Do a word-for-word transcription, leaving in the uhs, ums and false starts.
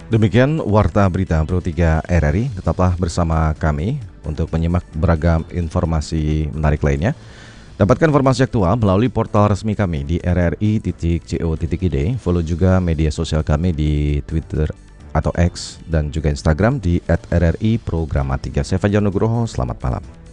Demikian Warta Berita Pro tiga R R I. Tetaplah bersama kami untuk menyimak beragam informasi menarik lainnya. Dapatkan informasi aktual melalui portal resmi kami di r r i titik co titik i d. Follow juga media sosial kami di Twitter atau X dan juga Instagram di at r r i programatika. Saya Fajar Nugroho, selamat malam.